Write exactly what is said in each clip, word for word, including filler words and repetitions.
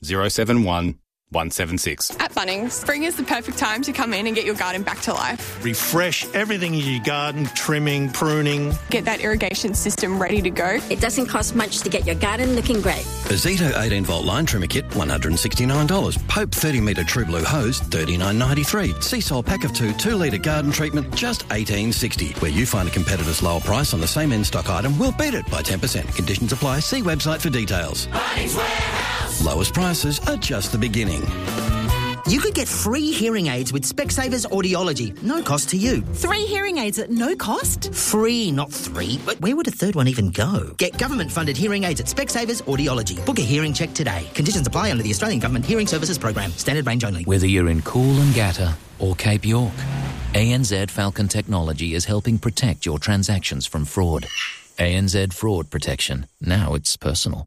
zero seven one one seven six. At Bunnings, spring is the perfect time to come in and get your garden back to life. Refresh everything in your garden, trimming, pruning. Get that irrigation system ready to go. It doesn't cost much to get your garden looking great. A Zito eighteen volt line trimmer kit, one hundred sixty-nine dollars. Pope thirty metre True Blue hose, thirty-nine ninety-three. Seasol pack of two, two litre garden treatment, just eighteen sixty. Where you find a competitor's lower price on the same in-stock item, we'll beat it by ten percent. Conditions apply. See website for details. Bunnings Warehouse. Lowest prices are just the beginning. You could get free hearing aids with Specsavers Audiology. No cost to you. Three hearing aids at no cost? Free, not three. But where would a third one even go? Get government-funded hearing aids at Specsavers Audiology. Book a hearing check today. Conditions apply under the Australian Government Hearing Services Program. Standard range only. Whether you're in Coolangatta or Cape York, A N Z Falcon Technology is helping protect your transactions from fraud. A N Z Fraud Protection. Now it's personal.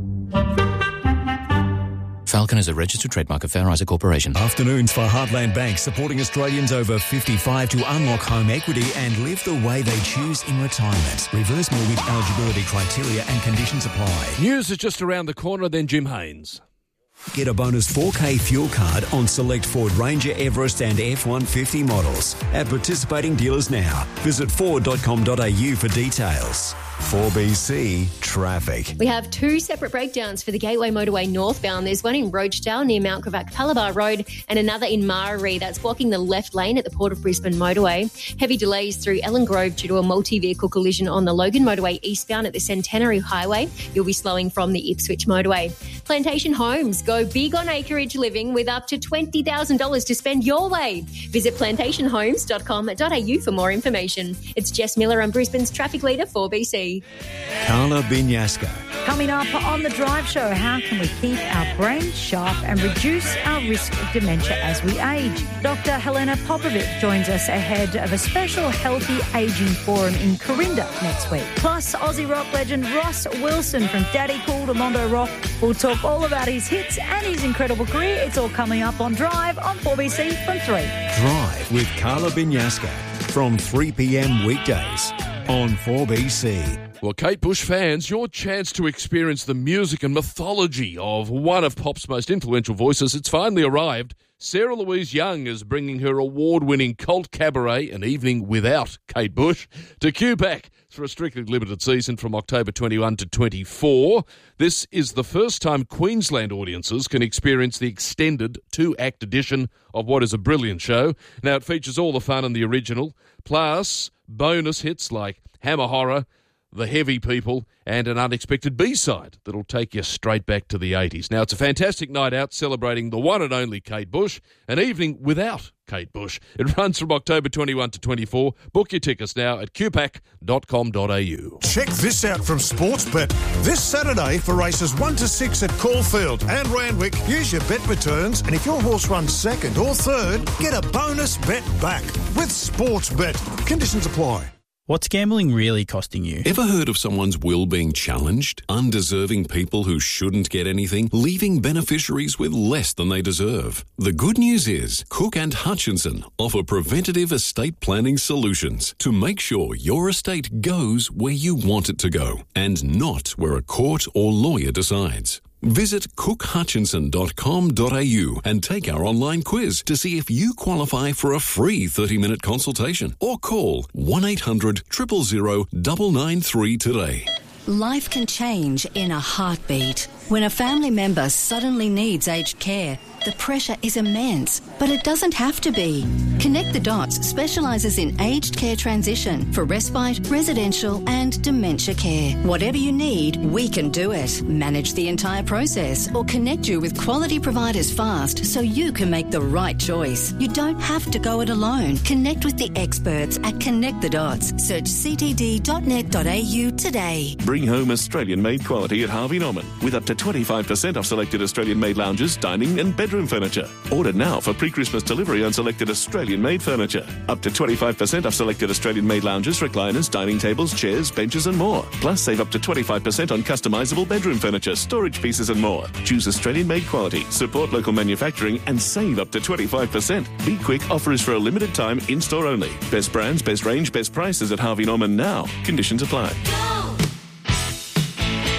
Falcon is a registered trademark of Fair Isaac Corporation. Afternoons for Heartland Bank, supporting Australians over fifty-five to unlock home equity and live the way they choose in retirement. Reverse mortgage eligibility criteria and conditions apply. News is just around the corner, then Jim Haynes. Get a bonus four K fuel card on select Ford Ranger, Everest and F one fifty models at participating dealers now. Visit ford dot com dot a u for details. four B C Traffic. We have two separate breakdowns for the Gateway Motorway northbound. There's one in Rochedale near Mount Gravatt Calabar Road and another in Maree. That's blocking the left lane at the Port of Brisbane Motorway. Heavy delays through Ellen Grove due to a multi-vehicle collision on the Logan Motorway eastbound at the Centenary Highway. You'll be slowing from the Ipswich Motorway. Plantation Homes. Go big on acreage living with up to twenty thousand dollars to spend your way. Visit plantation homes dot com dot a u for more information. It's Jess Miller and Brisbane's traffic leader for B C. Carla Binyasco. Coming up on The Drive Show, how can we keep our brains sharp and reduce our risk of dementia as we age? Doctor Helena Popovic joins us ahead of a special Healthy Ageing Forum in Corinda next week. Plus, Aussie rock legend Ross Wilson from Daddy Cool to Mondo Rock will talk all about his hits and his incredible career. It's all coming up on Drive on four B C from three. Drive with Carla Binyasco from three p m weekdays on four B C. Well, Kate Bush fans, your chance to experience the music and mythology of one of pop's most influential voices, it's finally arrived. Sarah Louise Young is bringing her award-winning cult cabaret, An Evening Without Kate Bush, to Q B A C for a strictly limited season from October twenty-first to twenty-fourth. This is the first time Queensland audiences can experience the extended two-act edition of what is a brilliant show. Now, it features all the fun in the original, plus bonus hits like Hammer Horror, The Heavy People, and an unexpected B-side that'll take you straight back to the eighties. Now, it's a fantastic night out celebrating the one and only Kate Bush, An Evening Without Kate Bush. It runs from October twenty-first to twenty-fourth. Book your tickets now at q pac dot com dot a u. Check this out from Sportsbet. This Saturday for races one to six at Caulfield and Randwick, use your bet returns, and if your horse runs second or third, get a bonus bet back with Sportsbet. Conditions apply. What's gambling really costing you? Ever heard of someone's will being challenged? Undeserving people who shouldn't get anything, leaving beneficiaries with less than they deserve. The good news is Cook and Hutchinson offer preventative estate planning solutions to make sure your estate goes where you want it to go and not where a court or lawyer decides. Visit cook hutchinson dot com dot a u and take our online quiz to see if you qualify for a free thirty minute consultation or call one eight hundred, zero zero zero, nine nine three today. Life can change in a heartbeat. When a family member suddenly needs aged care, the pressure is immense, but it doesn't have to be. Connect the Dots specialises in aged care transition for respite, residential and dementia care. Whatever you need, we can do it. Manage the entire process or connect you with quality providers fast so you can make the right choice. You don't have to go it alone. Connect with the experts at Connect the Dots. Search c t d dot net dot a u today. Bring home Australian-made quality at Harvey Norman with up to twenty-five percent off selected Australian-made lounges, dining and bedroom furniture. Order now for pre-Christmas delivery on selected Australian-made furniture. Up to twenty-five percent off selected Australian-made lounges, recliners, dining tables, chairs, benches and more. Plus save up to twenty-five percent on customisable bedroom furniture, storage pieces and more. Choose Australian-made quality, support local manufacturing and save up to twenty-five percent. Be quick, offer is for a limited time, in-store only. Best brands, best range, best prices at Harvey Norman now. Conditions apply.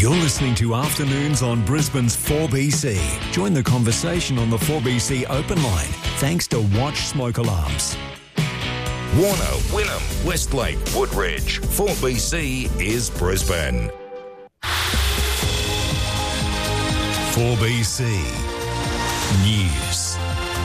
You're listening to Afternoons on Brisbane's four B C. Join the conversation on the four B C open line thanks to Watch Smoke Alarms. Warner, Wynnum, Westlake, Woodridge. four B C is Brisbane. four B C News.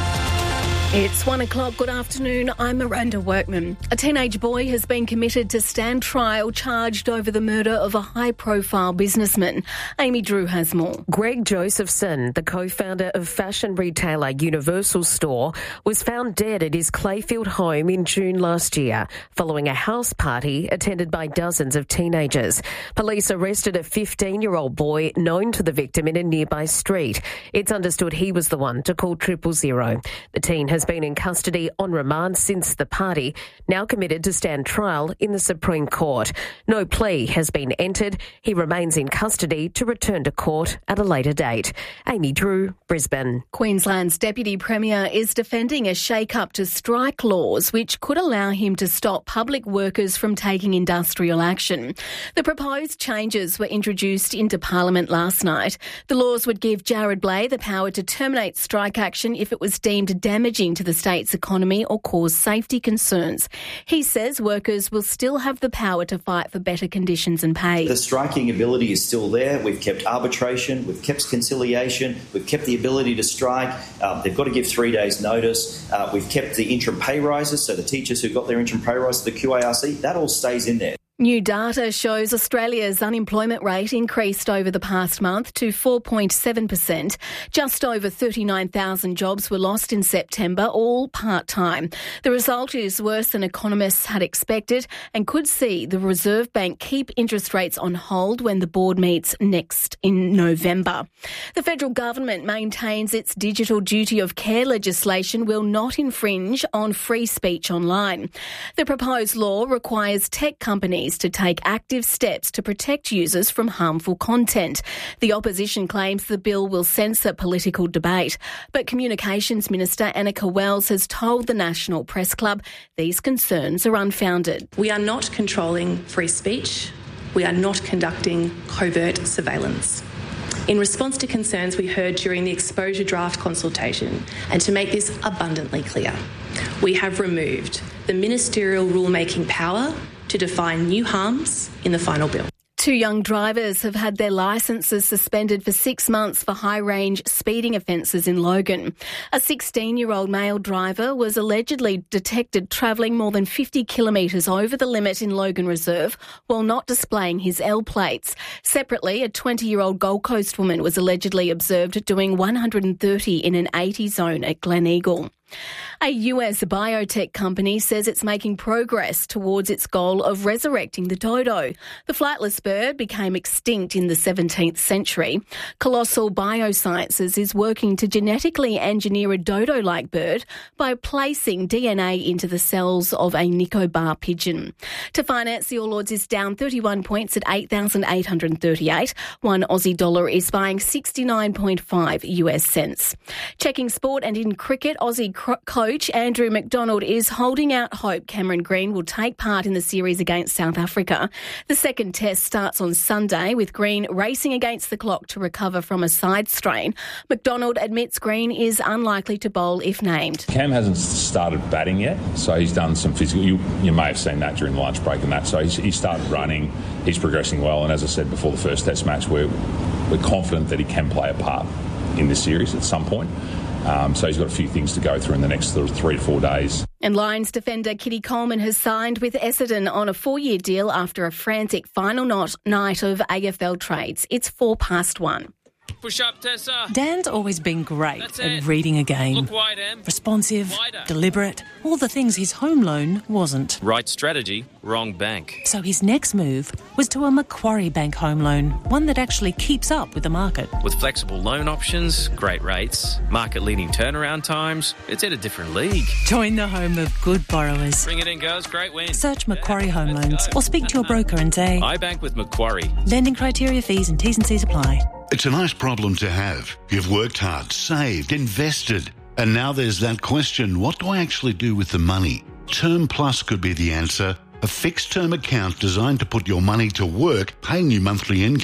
It's one o'clock. Good afternoon. I'm Miranda Workman. A teenage boy has been committed to stand trial charged over the murder of a high-profile businessman. Amy Drew has more. Greg Josephson, the co-founder of fashion retailer Universal Store, was found dead at his Clayfield home in June last year following a house party attended by dozens of teenagers. Police arrested a fifteen-year-old boy known to the victim in a nearby street. It's understood he was the one to call triple zero. The teen has been in custody on remand since the party, now committed to stand trial in the Supreme Court. No plea has been entered. He remains in custody to return to court at a later date. Amy Drew, Brisbane. Queensland's Deputy Premier is defending a shake-up to strike laws which could allow him to stop public workers from taking industrial action. The proposed changes were introduced into Parliament last night. The laws would give Jared Blay the power to terminate strike action if it was deemed damaging to the state's economy or cause safety concerns. He says workers will still have the power to fight for better conditions and pay. The striking ability is still there. We've kept arbitration, we've kept conciliation, we've kept the ability to strike. Um, they've got to give three days notice. Uh, we've kept the interim pay rises, so the teachers who got their interim pay rise, the Q A R C, that all stays in there. New data shows Australia's unemployment rate increased over the past month to four point seven percent. Just over thirty-nine thousand jobs were lost in September, all part-time. The result is worse than economists had expected and could see the Reserve Bank keep interest rates on hold when the board meets next in November. The federal government maintains its digital duty of care legislation will not infringe on free speech online. The proposed law requires tech companies to take active steps to protect users from harmful content. The opposition claims the bill will censor political debate, but Communications Minister Annika Wells has told the National Press Club these concerns are unfounded. We are not controlling free speech. We are not conducting covert surveillance. In response to concerns we heard during the exposure draft consultation, and to make this abundantly clear, we have removed the ministerial rulemaking power to define new harms in the final bill. Two young drivers have had their licences suspended for six months for high-range speeding offences in Logan. A sixteen-year-old male driver was allegedly detected travelling more than fifty kilometres over the limit in Logan Reserve while not displaying his L plates. Separately, a twenty-year-old Gold Coast woman was allegedly observed doing one hundred thirty in an eighty zone at Gleneagle. A U S biotech company says it's making progress towards its goal of resurrecting the dodo. The flightless bird became extinct in the seventeenth century. Colossal Biosciences is working to genetically engineer a dodo-like bird by placing D N A into the cells of a Nicobar pigeon. To finance, the All Ords is down thirty-one points at eight thousand eight hundred thirty-eight. One Aussie dollar is buying sixty-nine point five U S cents. Checking sport and in cricket, Aussie coach Andrew McDonald is holding out hope Cameron Green will take part in the series against South Africa. The second test starts on Sunday with Green racing against the clock to recover from a side strain. McDonald admits Green is unlikely to bowl if named. Cam hasn't started batting yet, so he's done some physical. You, you may have seen that during the lunch break and that. So he's, he started running. He's progressing well, and as I said before the first test match, we're we're confident that he can play a part in this series at some point. Um, so he's got a few things to go through in the next three to four days. And Lions defender Kitty Coleman has signed with Essendon on a four-year deal after a frantic final not- night of A F L trades. It's four past one. Push up, Tessa. Dan's always been great at reading a game. Look wide, Em. Responsive, Wider. deliberate, all the things his home loan wasn't. Right strategy, wrong bank. So his next move was to a Macquarie Bank home loan, one that actually keeps up with the market. With flexible loan options, great rates, market-leading turnaround times, it's in a different league. Join the home of good borrowers. Bring it in, girls. Great win. Search Macquarie Home Loans or speak to your broker and say, I bank with Macquarie. Lending criteria, fees and T's and C's apply. It's a nice problem to have. You've worked hard, saved, invested, and now there's that question, what do I actually do with the money? Term Plus could be the answer. A fixed-term account designed to put your money to work, paying you monthly income.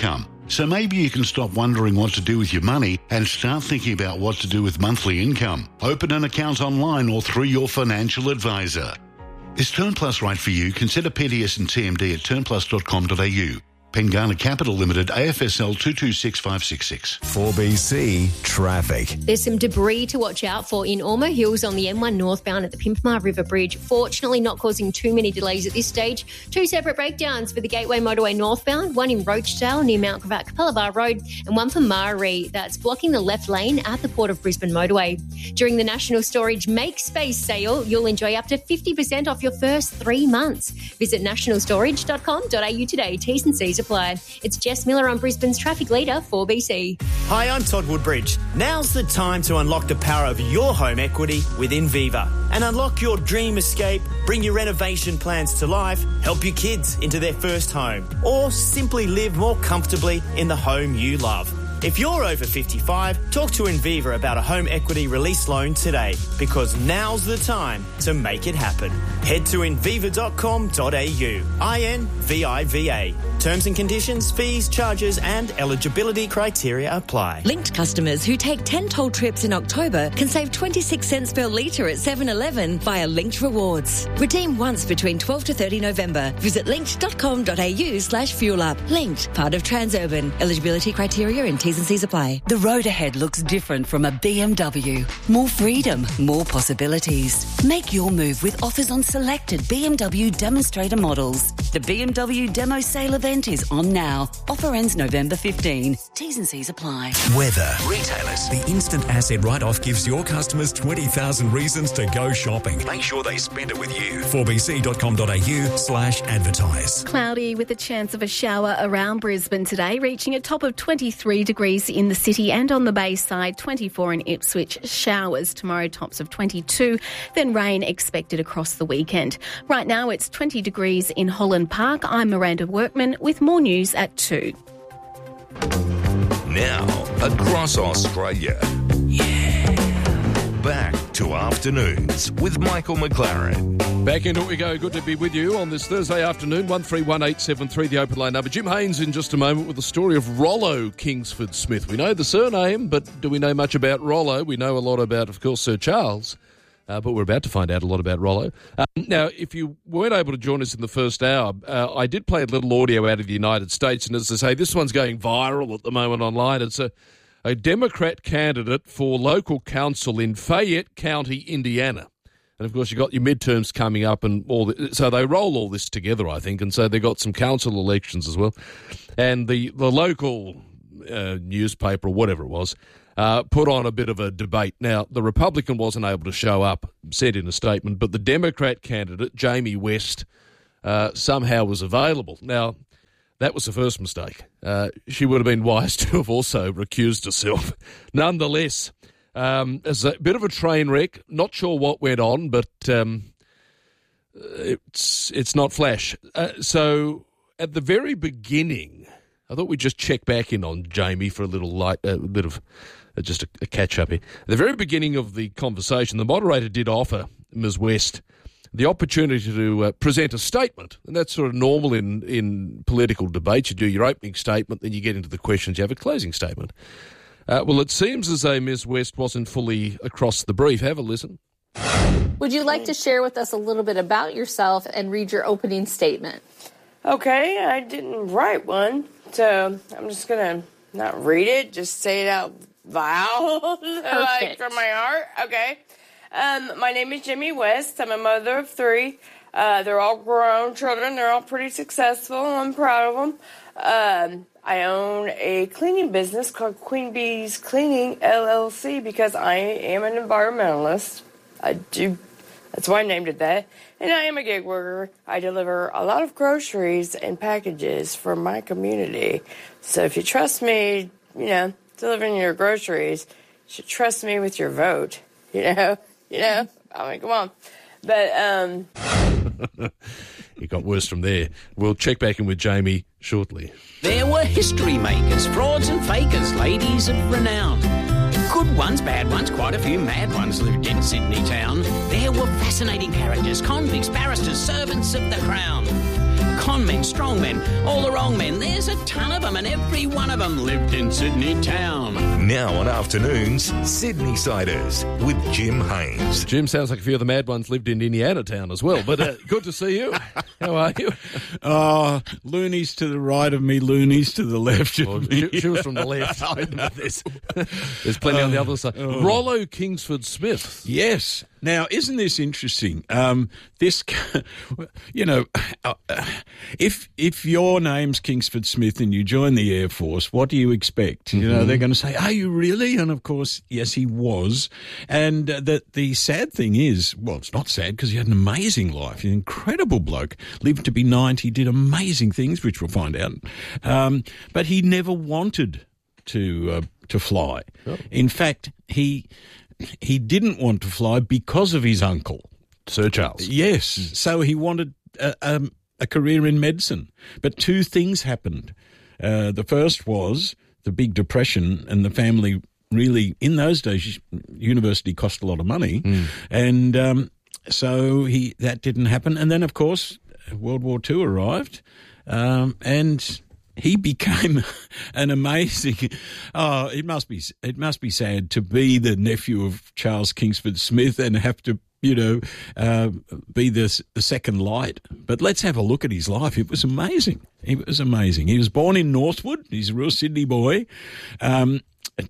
So maybe you can stop wondering what to do with your money and start thinking about what to do with monthly income. Open an account online or through your financial advisor. Is TurnPlus right for you? Consider P D S and T M D at turnplus dot com dot a u. Pengana Capital Limited, A F S L two two six five six six. four B C Traffic. There's some debris to watch out for in Ormo Hills on the M one northbound at the Pimpama River Bridge. Fortunately, not causing too many delays at this stage. Two separate breakdowns for the Gateway Motorway northbound, one in Rochedale near Mount Gravatt Capalaba Road, and one for Maree that's blocking the left lane at the Port of Brisbane Motorway. During the National Storage Make Space sale, you'll enjoy up to fifty percent off your first three months. Visit national storage dot com dot a u today. T's and C's apply. It's Jess Miller on Brisbane's traffic leader, four B C. Hi, I'm Todd Woodbridge. Now's the time to unlock the power of your home equity with Inviva and unlock your dream escape, bring your renovation plans to life, help your kids into their first home, or simply live more comfortably in the home you love. If you're over fifty-five, talk to Inviva about a home equity release loan today, because now's the time to make it happen. Head to inviva dot com dot a u. I N V I V A. Terms and conditions, fees, charges and eligibility criteria apply. Linked customers who take ten toll trips in October can save twenty-six cents per litre at seven eleven via Linked Rewards. Redeem once between twelfth to thirtieth November. Visit linked dot com dot a u slash fuel up. Linked, part of Transurban. Eligibility criteria and T's and C's apply. The road ahead looks different from a B M W. More freedom, more possibilities. Make your move with offers on selected B M W demonstrator models. The B M W Demo Sale event is on now. Offer ends November fifteenth. T's and C's apply. Weather. Retailers. The instant asset write-off gives your customers twenty thousand reasons to go shopping. Make sure they spend it with you. four b c dot com dot a u slash advertise. Cloudy with a chance of a shower around Brisbane today, reaching a top of twenty-three degrees in the city and on the bay side, twenty-four in Ipswich. Showers tomorrow, tops of twenty-two, then rain expected across the weekend. Right now it's twenty degrees in Holland Park. I'm Miranda Workman with more news at two. Now, across Australia. Yeah. Back to Afternoons with Michael McLaren. Back into it we go. Good to be with you on this Thursday afternoon. one three one eight seven three, the open line number. Jim Haynes in just a moment with the story of Rollo Kingsford Smith. We know the surname, but do we know much about Rollo? We know a lot about, of course, Sir Charles. Uh, but we're about to find out a lot about Rollo. Um, now, if you weren't able to join us in the first hour, uh, I did play a little audio out of the United States, and as I say, this one's going viral at the moment online. It's a, a Democrat candidate for local council in Fayette County, Indiana. And, of course, you've got your midterms coming up, and all the, so they roll all this together, I think, and so they've got some council elections as well. And the, the local uh, newspaper, or whatever it was, Uh, put on a bit of a debate. Now, the Republican wasn't able to show up, said in a statement, but the Democrat candidate, Jamie West, uh, somehow was available. Now, that was the first mistake. Uh, she would have been wise to have also recused herself. Nonetheless, um, it's a bit of a train wreck. Not sure what went on, but um, it's it's not flash. Uh, so, at the very beginning, I thought we'd just check back in on Jamie for a little light, a uh, bit of uh, just a, a catch up here. At the very beginning of the conversation, the moderator did offer Miz West the opportunity to uh, present a statement, and that's sort of normal in, in political debates. You do your opening statement, then you get into the questions, you have a closing statement. Uh, well, it seems as though Miz West wasn't fully across the brief. Have a listen. Would you like to share with us a little bit about yourself and read your opening statement? Okay, I didn't write one, so I'm just going to not read it, just say it out loud, like from my heart. Okay. Um, my name is Jimmy West. I'm a mother of three. Uh, they're all grown children. They're all pretty successful. I'm proud of them. Um, I own a cleaning business called Queen Bee's Cleaning, L L C, because I am an environmentalist. I do. That's why I named it that. And I am a gig worker. I deliver a lot of groceries and packages for my community. So if you trust me, you know, delivering your groceries, you should trust me with your vote. You know? You know? I mean, come on. But, um... It got worse from there. We'll check back in with Jamie shortly. There were history makers, frauds and fakers, ladies of renown. Good ones, bad ones, quite a few mad ones lived in Sydney town. There were fascinating characters, convicts, barristers, servants of the crown. Con men, strong men, all the wrong men. There's a ton of them, and every one of them lived in Sydney town. Now on afternoons, Sydney Siders with Jim Haynes. Jim, sounds like a few of the mad ones lived in Indiana town as well, but uh, good to see you. How are you? Oh, loonies to the right of me, loonies to the left of well, me. She, she was from the left. I know there's, there's plenty uh, on the other side. Oh. Rollo Kingsford Smith. Yes. Now, isn't this interesting? Um, this, you know, uh, if if your name's Kingsford Smith and you join the Air Force, what do you expect? Mm-hmm. You know, they're going to say, "Are you really?" And of course, yes, he was. And uh, the the sad thing is, well, it's not sad because he had an amazing life, an incredible bloke, lived to be ninety, did amazing things, which we'll find out. Um, but he never wanted to uh, to fly. Oh. In fact, he. He didn't want to fly because of his uncle, Sir Charles. Yes. So he wanted a, um, a career in medicine. But two things happened. Uh, the first was the Big Depression, and the family really, in those days, university cost a lot of money. Mm. And um, so he that didn't happen. And then, of course, World War Two arrived, um, and... he became an amazing. Oh, it must be it must be sad to be the nephew of Charles Kingsford Smith and have to, you know, uh, be the, the second light. But let's have a look at his life. It was amazing. It was amazing. He was born in Northwood. He's a real Sydney boy. Um,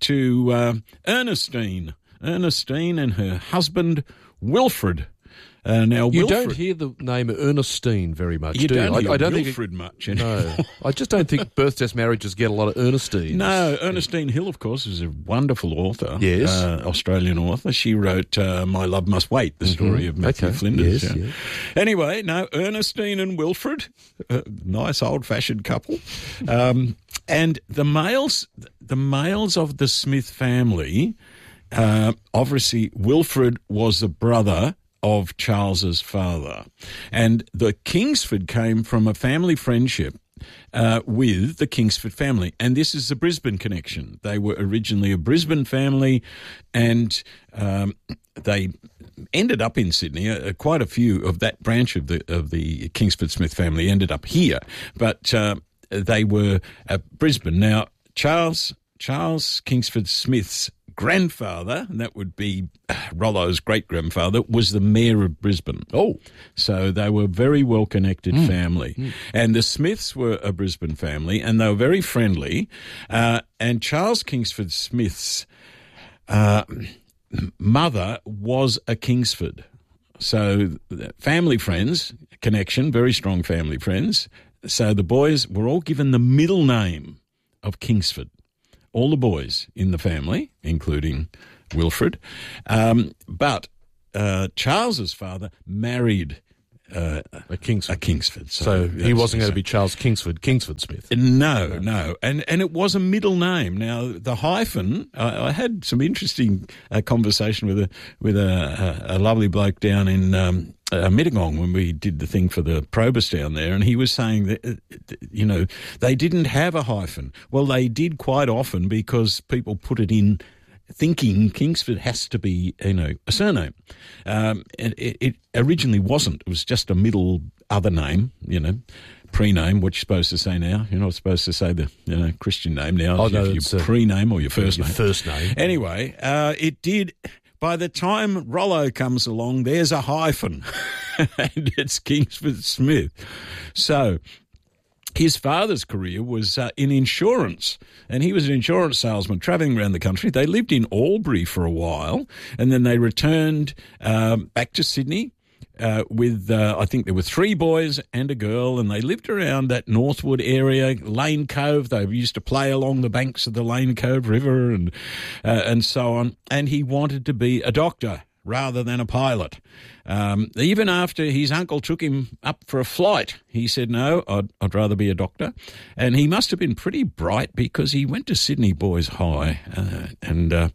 to uh, Ernestine, Ernestine, and her husband Wilfred. Uh, now, you Wilfred, don't hear the name Ernestine very much, you do don't you? hear I, I don't Wilfred think it, much. No, I just don't think birth test marriages get a lot of Ernestines. No, Ernestine Hill, of course, is a wonderful author. Yes, uh, Australian author. She wrote uh, "My Love Must Wait," the mm-hmm. story of Matthew okay. Flinders. Yes, yeah. yes. Anyway, no, Ernestine and Wilfred, a nice old-fashioned couple, um, and the males, the males of the Smith family. Uh, obviously, Wilfred was the brother of Charles's father. And the Kingsford came from a family friendship uh, with the Kingsford family. And this is the Brisbane connection. They were originally a Brisbane family, and um, they ended up in Sydney. Uh, quite a few of that branch of the of the Kingsford Smith family ended up here. But uh, they were at Brisbane. Now, Charles Charles Kingsford Smith's grandfather, and that would be Rollo's great-grandfather, was the mayor of Brisbane. Oh. So they were a very well-connected mm. family. Mm. And the Smiths were a Brisbane family, and they were very friendly. Uh, and Charles Kingsford Smith's uh, mother was a Kingsford. So family friends, connection, very strong family friends. So the boys were all given the middle name of Kingsford. All the boys in the family, including Wilfred. Um, but uh, Charles's father married uh, a Kingsford. A Kingsford. So, so he wasn't going to be Charles Kingsford, Kingsford Smith. No, no. no. And and it was a middle name. Now, the hyphen, I, I had some interesting uh, conversation with a with a, a, a lovely bloke down in um, uh, Mittagong when we did the thing for the probus down there, and he was saying that, uh, you know, they didn't have a hyphen. Well, they did quite often because people put it in thinking Kingsford has to be, you know, a surname. Um, it, it originally wasn't. It was just a middle other name, you know, pre-name, what you're supposed to say now. You're not supposed to say the, you know, Christian name now. Oh, no, your it's, uh, pre-name or your first your name. first name. Anyway, uh, it did... By the time Rollo comes along, there's a hyphen, and it's Kingsford Smith. So his father's career was uh, in insurance, and he was an insurance salesman travelling around the country. They lived in Albury for a while, and then they returned um, back to Sydney uh, with, uh, I think there were three boys and a girl, and they lived around that Northwood area, Lane Cove. They used to play along the banks of the Lane Cove River and uh, and so on. And he wanted to be a doctor rather than a pilot. Um, even after his uncle took him up for a flight, he said, no, I'd, I'd rather be a doctor. And he must have been pretty bright because he went to Sydney Boys High uh, and, uh,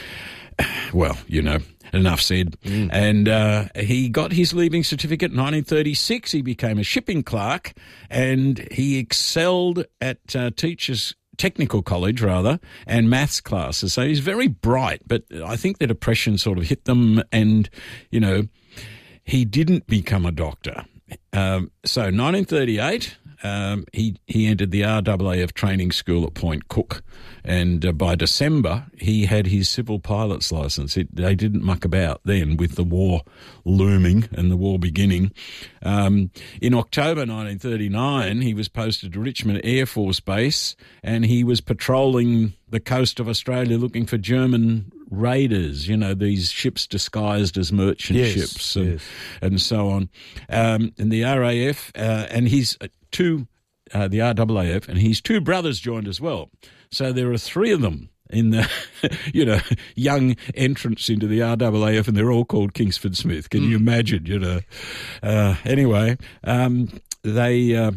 well, you know, enough said. Mm. And uh, he got his leaving certificate in nineteen thirty-six. He became a shipping clerk, and he excelled at uh, teachers' technical college, rather, and maths classes. So he's very bright, but I think the depression sort of hit them, and, you know, he didn't become a doctor. um, so nineteen thirty-eight, um, he, he entered the R A A F training school at Point Cook, and uh, by December he had his civil pilot's licence. It, they didn't muck about then with the war looming and the war beginning. Um, in October nineteen thirty-nine, he was posted to Richmond Air Force Base, and he was patrolling the coast of Australia looking for German raiders, you know, these ships disguised as merchant yes, ships and, yes. and so on. Um, and the R A F, uh, and his two, uh, the R A A F, and his two brothers joined as well. So there are three of them in the, you know, young entrants into the R A A F, and they're all called Kingsford Smith. Can mm. you imagine, you know? Uh, anyway, um, they, uh,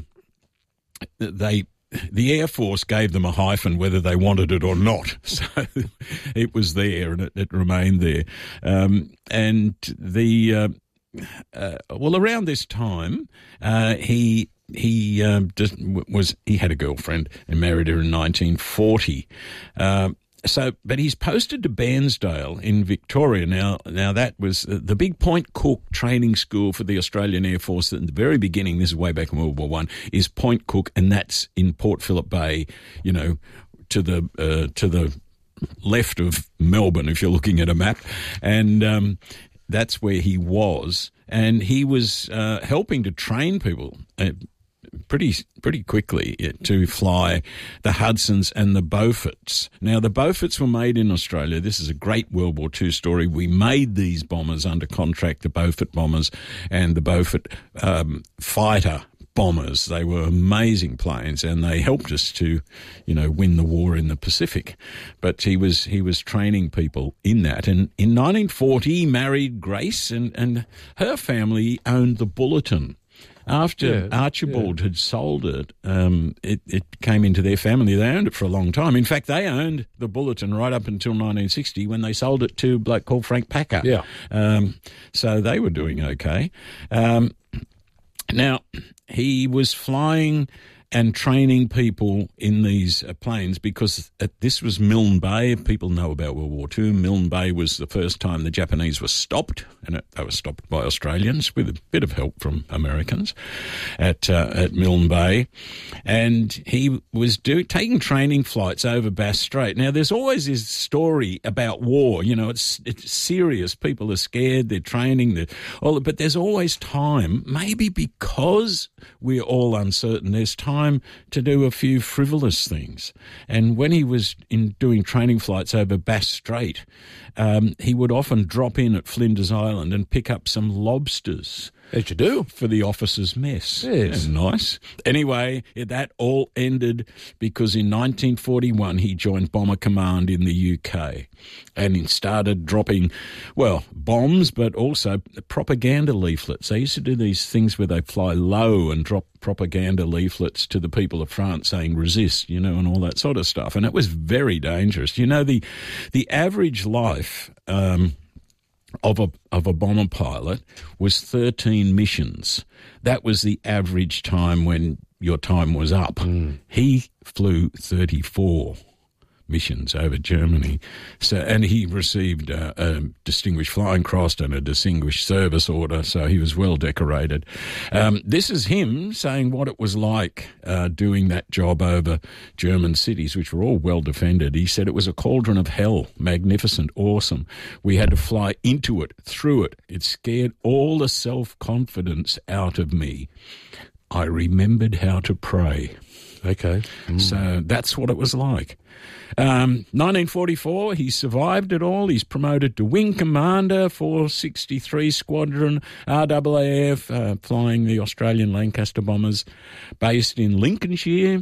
they, the Air Force gave them a hyphen whether they wanted it or not. So it was there and it, it remained there. Um, and the, uh, uh, well, around this time, uh, he, he um, just was, he had a girlfriend and married her in nineteen forty. Um, So, but he's posted to Bairnsdale in Victoria. Now, now that was the big Point Cook training school for the Australian Air Force at the very beginning. This is way back in World War One. Is Point Cook, and that's in Port Phillip Bay. You know, to the uh, to the left of Melbourne, if you're looking at a map, and um, that's where he was. And he was uh, helping to train people. Uh, pretty pretty quickly to fly the Hudsons and the Beauforts. Now, the Beauforts were made in Australia. This is a great World War Two story. We made these bombers under contract, the Beaufort bombers and the Beaufort um, fighter bombers. They were amazing planes, and they helped us to, you know, win the war in the Pacific. But he was he was training people in that. And in nineteen forty, he married Grace, and, and her family owned the Bulletin. After yeah, Archibald yeah. had sold it, um, it, it came into their family. They owned it for a long time. In fact, they owned the Bulletin right up until nineteen sixty when they sold it to a bloke called Frank Packer. Yeah. Um, so they were doing okay. Um, now, he was flying and training people in these uh, planes because uh, this was Milne Bay. People know about World War Two. Milne Bay was the first time the Japanese were stopped, and it, they were stopped by Australians with a bit of help from Americans at uh, at Milne Bay. And he was do, taking training flights over Bass Strait. Now, there's always this story about war. You know, it's it's serious. People are scared. They're training. They're all, but there's always time, maybe because we're all uncertain, there's time to do a few frivolous things. And when he was in doing training flights over Bass Strait, um, he would often drop in at Flinders Island and pick up some lobsters. As you do. For the officers' mess. Yes. Yeah, nice. Anyway, that all ended because in nineteen forty-one he joined Bomber Command in the U K, and he started dropping, well, bombs, but also propaganda leaflets. They used to do these things where they fly low and drop propaganda leaflets to the people of France saying resist, you know, and all that sort of stuff. And it was very dangerous. You know, the the average life um, of a of a bomber pilot was thirteen missions. That was the average time when your time was up. Mm. He flew thirty-four missions over Germany. So, and he received a, a Distinguished Flying Cross and a Distinguished Service Order, so he was well decorated. Um, this is him saying what it was like uh, doing that job over German cities, which were all well defended. He said it was a cauldron of hell, magnificent, awesome. We had to fly into it, through it. It scared all the self-confidence out of me. I remembered how to pray. Okay. Mm. So that's what it was like. Um, nineteen forty-four, he survived it all. He's promoted to Wing Commander, four sixty-three Squadron, R A A F, uh, flying the Australian Lancaster bombers, based in Lincolnshire.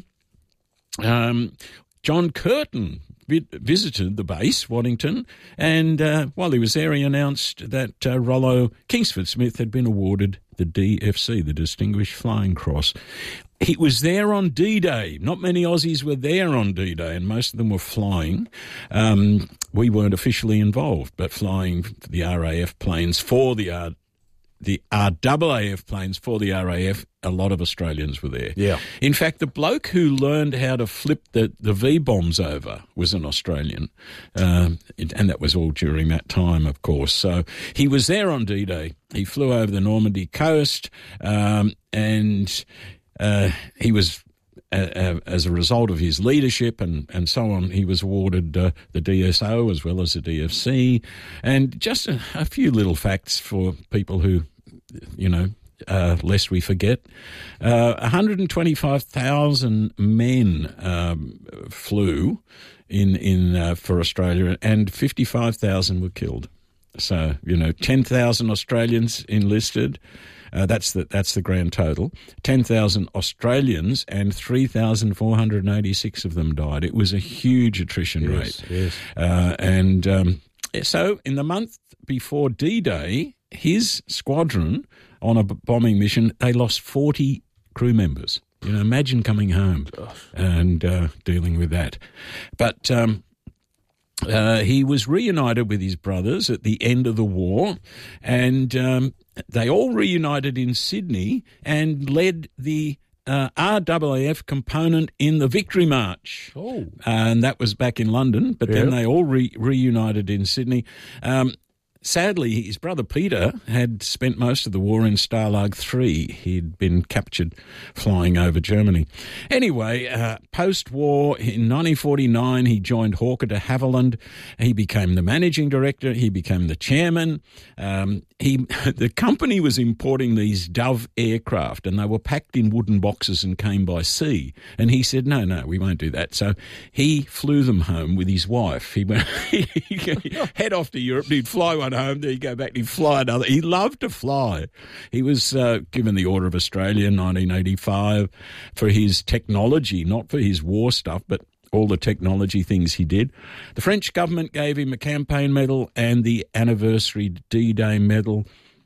Um, John Curtin vi- visited the base, Waddington, and uh, while he was there, he announced that uh, Rollo Kingsford Smith had been awarded the D F C, the Distinguished Flying Cross. He was there on D-Day. Not many Aussies were there on D-Day, and most of them were flying. Um, we weren't officially involved, but flying the R A F planes for the R the R A A F planes for the R A F, a lot of Australians were there. Yeah. In fact, the bloke who learned how to flip the, the V-bombs over was an Australian, um, and that was all during that time, of course. So he was there on D-Day. He flew over the Normandy coast, um, and uh, he was... Uh, as a result of his leadership and, and so on, he was awarded uh, the D S O as well as the D F C. And just a, a few little facts for people who, you know, uh, lest we forget. Uh, one hundred twenty-five thousand men um, flew in in uh, for Australia, and fifty-five thousand were killed. So, you know, ten thousand Australians enlisted. Uh, that's the that's the grand total. ten thousand Australians, and three thousand four hundred eighty-six of them died. It was a huge attrition yes, rate. Yes. Uh, and um, so in the month before D-Day, his squadron on a b- bombing mission, they lost forty crew members. You know, imagine coming home and uh, dealing with that. But... Um, Uh, he was reunited with his brothers at the end of the war, and um, they all reunited in Sydney and led the uh, R A A F component in the Victory March. Oh. And that was back in London, but Yep. then they all re- reunited in Sydney. Um, Sadly, his brother Peter had spent most of the war in Stalag three. He'd been captured flying over Germany. Anyway, uh, post-war, in nineteen forty-nine, he joined Hawker de Havilland. He became the managing director. He became the chairman. Um, he, the company was importing these Dove aircraft, and they were packed in wooden boxes and came by sea. And he said, no, no, we won't do that. So he flew them home with his wife. He went he'd head off to Europe. He'd fly one home, then he'd go back and he'd fly another. He loved to fly. He was uh, given the Order of Australia in nineteen eighty-five for his technology, not for his war stuff, but all the technology things he did. The French government gave him a campaign medal and the anniversary D-Day medal.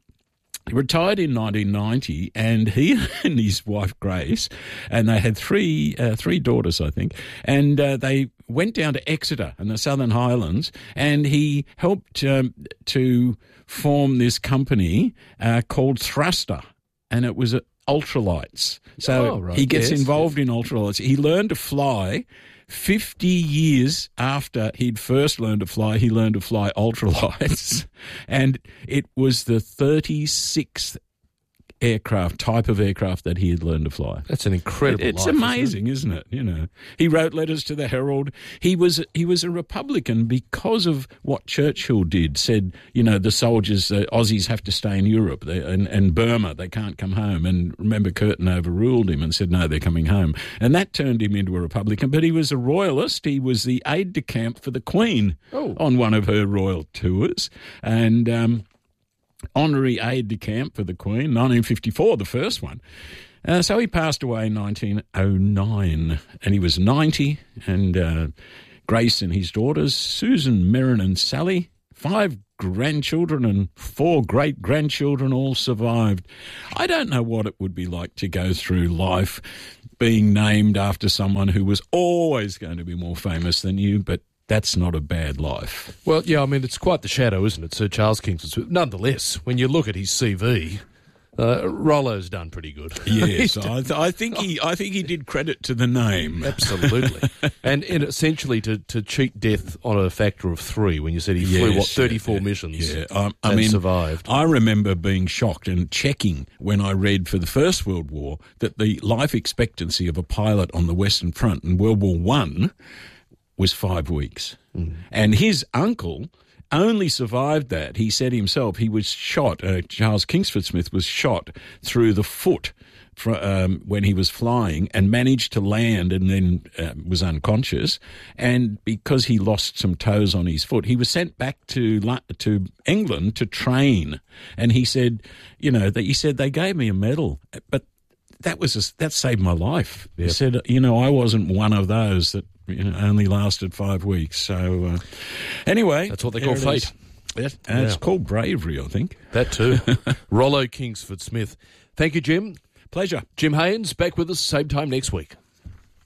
He retired in nineteen ninety, and he and his wife Grace, and they had three uh, three daughters, I think, and uh, they went down to Exeter in the Southern Highlands, and he helped um, to form this company uh, called Thruster, and it was uh, ultralights. So oh, right. he gets yes, involved yes. in ultralights. He learned to fly. Fifty years after he'd first learned to fly, he learned to fly ultralights, and it was the thirty-sixth aircraft, type of aircraft that he had learned to fly. That's an incredible It, it's life, amazing, isn't it? You know, he wrote letters to the Herald. He was he was a Republican because of what Churchill did. Said, you know, the soldiers, the Aussies have to stay in Europe they, and, and Burma. They can't come home. And remember, Curtin overruled him and said, no, they're coming home. And that turned him into a Republican. But he was a royalist. He was the aide-de-camp for the Queen oh. on one of her royal tours. And... Um, honorary aide-de-camp for the Queen, nineteen fifty-four, the first one. Uh, so he passed away in nineteen oh nine, and he was ninety, and uh, Grace and his daughters, Susan, Merrin and Sally, five grandchildren and four great-grandchildren all survived. I don't know what it would be like to go through life being named after someone who was always going to be more famous than you, but that's not a bad life. Well, yeah, I mean, it's quite the shadow, isn't it, Sir Charles Kingsford? Nonetheless, when you look at his C V, uh, Rollo's done pretty good. Yes, I, th- I think he, I think he did credit to the name. Absolutely, and, and essentially to, to cheat death on a factor of three. When you said he yes, flew what thirty-four yeah, missions, yeah. Um, I and mean, survived. I remember being shocked and checking when I read for the First World War that the life expectancy of a pilot on the Western Front in World War One was five weeks. Mm. And his uncle only survived that. He said himself he was shot, uh, Charles Kingsford Smith was shot through the foot for, um, when he was flying and managed to land and then uh, was unconscious. And because he lost some toes on his foot, he was sent back to to England to train. And he said, you know, that he said, they gave me a medal, but that was a, that saved my life. Yep. He said, you know, I wasn't one of those that, you know, only lasted five weeks. So uh, anyway, that's what they call fate. It uh, yeah. It's called bravery, I think. That too. Rollo Kingsford Smith. Thank you, Jim. Pleasure. Jim Haynes back with us same time next week.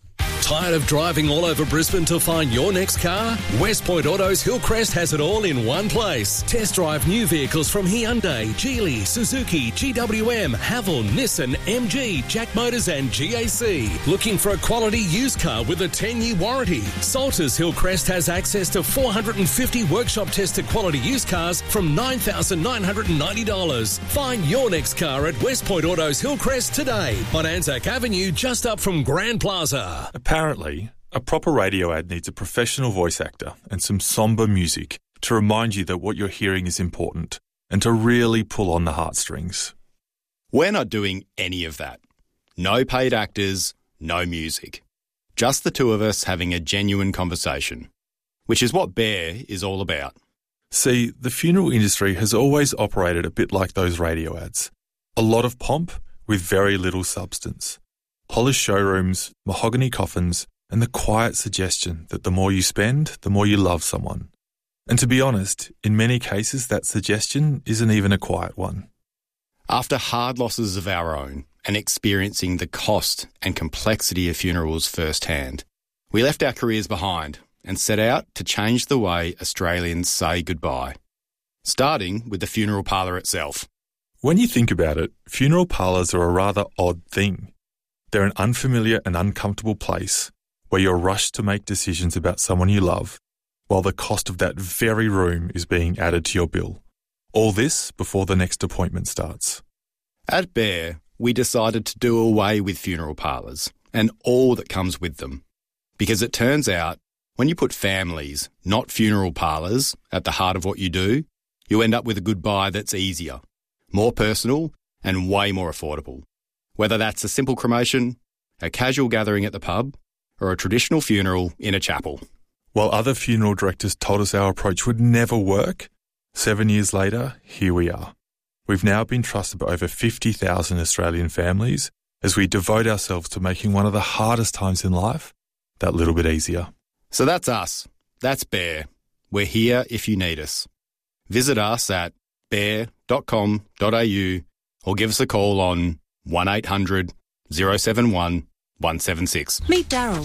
Tired of driving all over Brisbane to find your next car? West Point Autos Hillcrest has it all in one place. Test drive new vehicles from Hyundai, Geely, Suzuki, G W M, Haval, Nissan, M G, Jack Motors and G A C. Looking for a quality used car with a ten-year warranty? Salters Hillcrest has access to four hundred fifty workshop-tested quality used cars from nine thousand nine hundred ninety dollars. Find your next car at West Point Autos Hillcrest today on Anzac Avenue, just up from Grand Plaza. Apparently, a proper radio ad needs a professional voice actor and some somber music to remind you that what you're hearing is important and to really pull on the heartstrings. We're not doing any of that. No paid actors, no music. Just the two of us having a genuine conversation, which is what Bear is all about. See, the funeral industry has always operated a bit like those radio ads. A lot of pomp with very little substance. Polished showrooms, mahogany coffins, and the quiet suggestion that the more you spend, the more you love someone. And to be honest, in many cases that suggestion isn't even a quiet one. After hard losses of our own and experiencing the cost and complexity of funerals firsthand, we left our careers behind and set out to change the way Australians say goodbye, starting with the funeral parlour itself. When you think about it, funeral parlours are a rather odd thing. They're an unfamiliar and uncomfortable place where you're rushed to make decisions about someone you love, while the cost of that very room is being added to your bill. All this before the next appointment starts. At Bear, we decided to do away with funeral parlours and all that comes with them. Because it turns out, when you put families, not funeral parlours, at the heart of what you do, you end up with a goodbye that's easier, more personal, and way more affordable. Whether that's a simple cremation, a casual gathering at the pub, or a traditional funeral in a chapel. While other funeral directors told us our approach would never work, seven years later, here we are. We've now been trusted by over fifty thousand Australian families as we devote ourselves to making one of the hardest times in life that little bit easier. So that's us. That's Bear. We're here if you need us. Visit us at bear dot com dot a u or give us a call on one eight hundred oh seven one one seven six. Meet Daryl.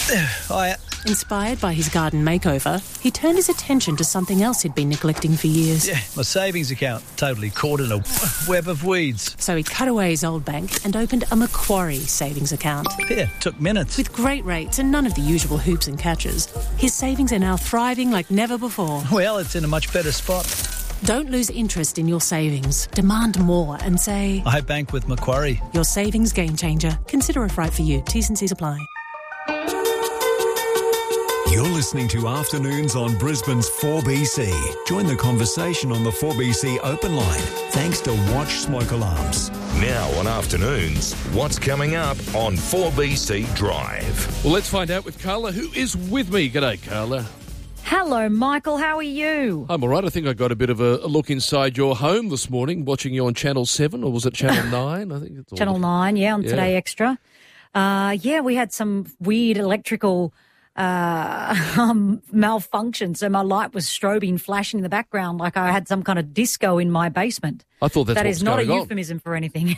Hiya. Inspired by his garden makeover, he turned his attention to something else he'd been neglecting for years. Yeah, my savings account totally caught in a web of weeds. So he cut away his old bank and opened a Macquarie savings account. Yeah, took minutes. With great rates and none of the usual hoops and catches, his savings are now thriving like never before. Well, it's in a much better spot. Don't lose interest in your savings. Demand more and say, I bank with Macquarie. Your savings game changer. Consider if right for you. T's and C's apply. You're listening to Afternoons on Brisbane's four B C. Join the conversation on the four B C open line, thanks to Watch Smoke Alarms. Now on Afternoons, what's coming up on four B C Drive? Well, let's find out with Carla, who is with me. G'day, Carla. Hello, Michael. How are you? I'm all right. I think I got a bit of a, a look inside your home this morning, watching you on Channel seven, or was it Channel nine? I think it's all Channel nine, yeah, on yeah. Today Extra. Uh, yeah, we had some weird electrical uh, um, malfunction, so my light was strobing, flashing in the background like I had some kind of disco in my basement. I thought that's That what is was not a going on. euphemism for anything.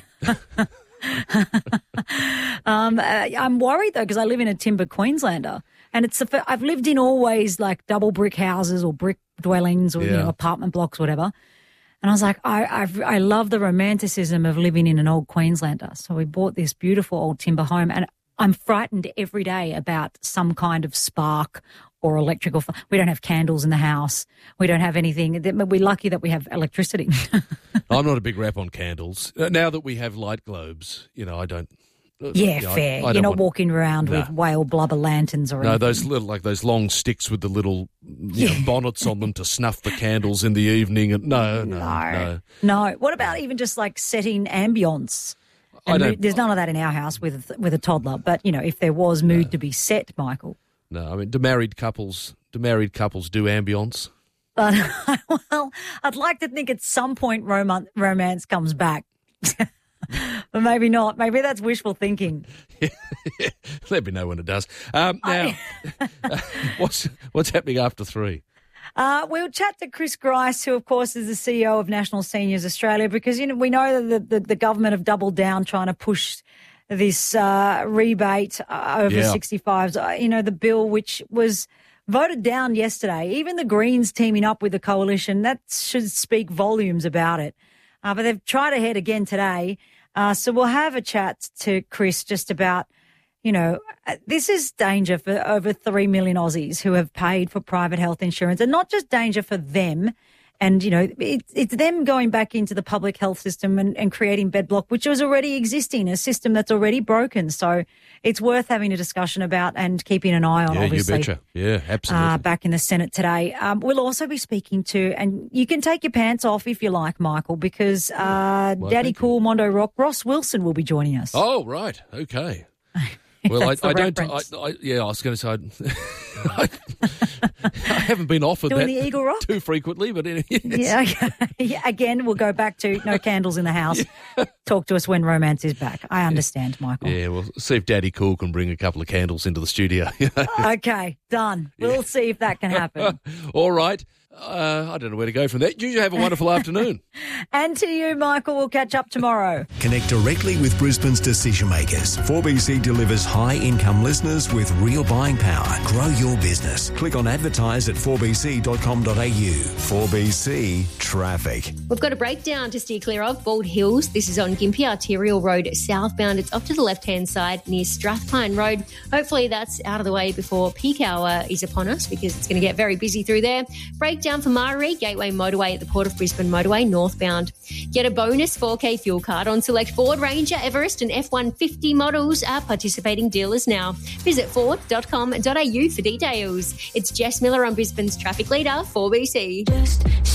um, uh, I'm worried, though, because I live in a timber Queenslander. And it's the, I've lived in always like double brick houses or brick dwellings or Yeah. you know, apartment blocks, whatever. And I was like, I I've, I love the romanticism of living in an old Queenslander. So we bought this beautiful old timber home, and I'm frightened every day about some kind of spark or electrical. F- we don't have candles in the house. We don't have anything. We're lucky that we have electricity. I'm not a big rap on candles. Uh, Now that we have light globes, you know, I don't. uh, Yeah, you know, I- fair. I You're don't not want- walking around Nah. with whale blubber lanterns or No, anything. those little, like those long sticks with the little you know, bonnets on them to snuff the candles in the evening. And no, no, no. No. What about even just like setting ambience? I And don't- mood, there's none of that in our house with with a toddler. But you know, if there was mood to be set, Michael. No, I mean, do married couples, do married couples do ambience? But well, I'd like to think at some point romance romance comes back. But maybe not. Maybe that's wishful thinking. Let me know when it does. Um, now, what's what's happening after three? Uh, we'll chat to Chris Grice, who, of course, is the C E O of National Seniors Australia, because, you know, we know that the, the, the government have doubled down trying to push this uh, rebate uh, over Yeah. sixty-fives. Uh, you know, the bill which was voted down yesterday. Even the Greens teaming up with the coalition, that should speak volumes about it. Uh, but they've tried ahead again today. Uh, so we'll have a chat to Chris just about, you know, this is danger for over three million Aussies who have paid for private health insurance, and not just danger for them. And, you know, it, it's them going back into the public health system and, and creating bed block, which was already existing, a system that's already broken. So it's worth having a discussion about and keeping an eye on, Yeah, obviously. you betcha. Yeah, absolutely. Uh, back in the Senate today. Um, we'll also be speaking to, and you can take your pants off if you like, Michael, because uh, Well, Daddy thank Cool, Mondo Rock, Ross Wilson will be joining us. Oh, right. Okay. Well, I, That's the I don't. I, reference. I, yeah, I was going to say I, I haven't been offered Doing that the Eagle Rock? too frequently, but anyway, yes. Yeah, okay. Yeah, again, we'll go back to no candles in the house. Talk to us when romance is back. I understand, Michael. Yeah, we'll see if Daddy Cool can bring a couple of candles into the studio. Okay, done. We'll see if that can happen. All right. Uh, I don't know where to go from there. You have a wonderful afternoon. And to you, Michael, we'll catch up tomorrow. Connect directly with Brisbane's decision makers. four B C delivers high-income listeners with real buying power. Grow your business. Click on advertise at four b c dot com dot a u. four B C Traffic. We've got a breakdown to steer clear of. Bald Hills, this is on Gympie Arterial Road southbound. It's off to the left-hand side near Strathpine Road. Hopefully that's out of the way before peak hour is upon us, because it's going to get very busy through there. Breakdown for Murray, Gateway Motorway at the Port of Brisbane Motorway northbound. Get a bonus four K fuel card on select Ford Ranger, Everest and F one fifty models at participating dealers now. Visit ford dot com dot a u for details. It's Jess Miller on Brisbane's traffic leader, four B C.